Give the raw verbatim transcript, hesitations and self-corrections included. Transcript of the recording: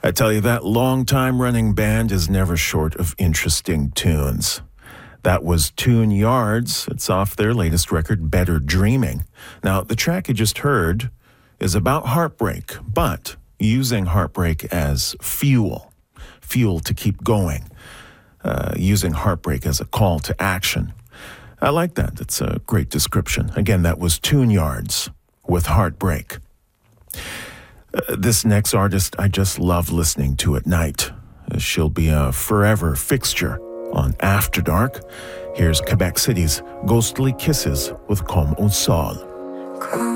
I tell you, that long-time-running band is never short of interesting tunes. That was Tune Yards. It's off their latest record, Better Dreaming. Now, the track you just heard is about heartbreak, but using heartbreak as fuel, fuel to keep going, uh, using heartbreak as a call to action. I like that. It's a great description. Again, that was Tune Yards with Heartbreak. Uh, this next artist, I just love listening to at night. Uh, she'll be a forever fixture on After Dark. Here's Quebec City's Ghostly Kisses with Comme un Sol.